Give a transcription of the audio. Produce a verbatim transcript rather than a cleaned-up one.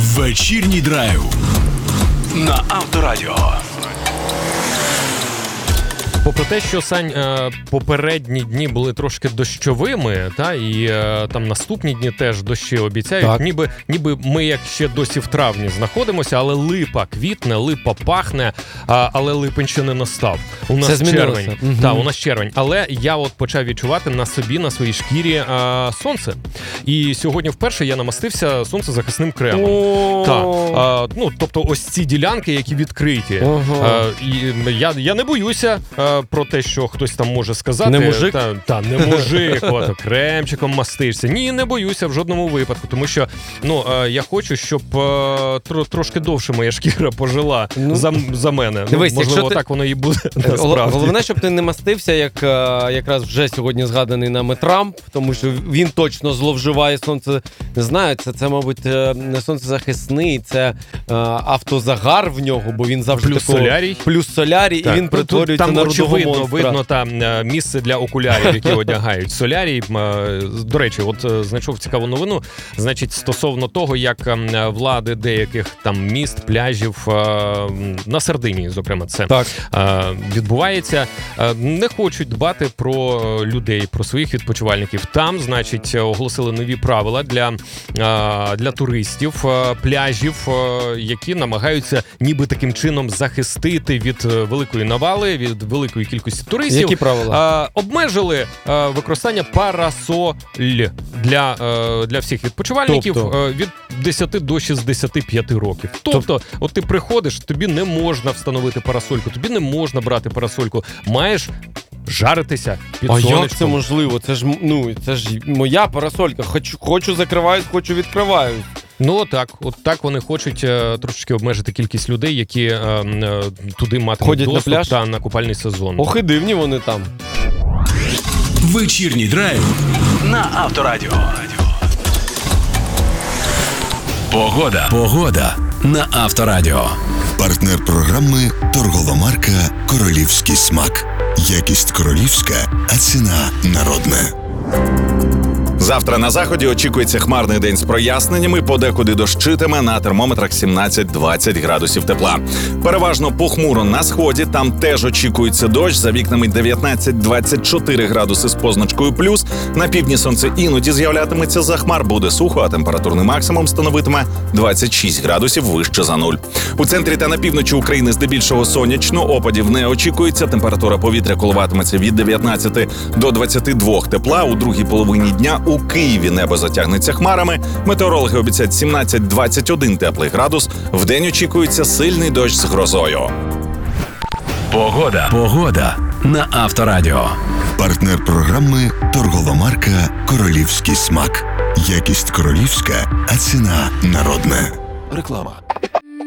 Вечірній драйв на Авторадіо. Попри те, що, Сань, попередні дні були трошки дощовими, та, і там наступні дні теж дощі обіцяють, ніби, ніби ми як ще досі в травні знаходимося, але липа квітне, липа пахне, але липень ще не настав. У нас Це червень. Угу. Так, у нас червень. Але я от почав відчувати на собі, на своїй шкірі а, сонце. І сьогодні вперше я намастився сонцезахисним кремом. Так. А, ну, тобто ось ці ділянки, які відкриті. А, і я, я не боюся про те, що хтось там може сказати. Не мужик? Та, та не мужик, от, кремчиком мастишся. Ні, не боюся в жодному випадку, тому що ну, я хочу, щоб тр, трошки довше моя шкіра пожила ну, за, за мене. Дивись, ну, можливо, ти... так воно і буде насправді. Головне, щоб ти не мастився, як якраз вже сьогодні згаданий нами Трамп, тому що він точно зловживає сонце. Не знаю, це, це мабуть, не сонцезахисний, це автозагар в нього, бо він завжди плюс такого... солярій. Плюс солярій, і він перетворюється на рудого очевидно, монстра. Видно там місце для окулярів, які одягають. Солярій, до речі, от знайшов цікаву новину, значить, стосовно того, як влади деяких там міст, пляжів, на Сардинії, зокрема, це так. відбувається, не хочуть дбати про людей, про своїх відпочивальників. Там, значить, оголосили нові правила для, для туристів, пляжів, які намагаються ніби таким чином захистити від великої навали, від великої кількості туристів. Які правила? А, обмежили а, використання парасоль для, а, для всіх відпочивальників тобто? від десяти до шістдесяти п'яти років. Тобто, тобто, от ти приходиш, тобі не можна встановити парасольку, тобі не можна брати парасольку, маєш жаритися під а сонечком. А як це можливо? Це ж, ну, це ж моя парасолька. Хочу, хочу закриваю, хочу відкриваю. Ну так, от так вони хочуть е, трошечки обмежити кількість людей, які е, е, туди матимуть ходять доступ на пляж? Та на купальний сезон. Ох і дивні вони там. Вечірній драйв на Авторадіо. Погода. Погода на Авторадіо. Партнер програми торгова марка «Королівський смак». Якість королівська, а ціна народна. Завтра на заході очікується хмарний день з проясненнями, подекуди дощитиме, на термометрах сімнадцять-двадцять градусів тепла. Переважно похмуро на сході, там теж очікується дощ, за вікнами дев'ятнадцять-двадцять чотири градуси з позначкою плюс. На півдні сонце іноді з'являтиметься за хмар, буде сухо, а температурний максимум становитиме двадцять шість градусів вище за нуль. У центрі та на півночі України здебільшого сонячно, опадів не очікується, температура повітря коливатиметься від дев'ятнадцяти до двадцяти двох тепла, у другій половині дня у Києві небо затягнеться хмарами. Метеорологи обіцяють сімнадцять-двадцять один теплий градус. Вдень очікується сильний дощ з грозою. Погода. Погода на Авторадіо. Партнер програми торгова марка «Королівський смак». Якість королівська, а ціна народна. Реклама.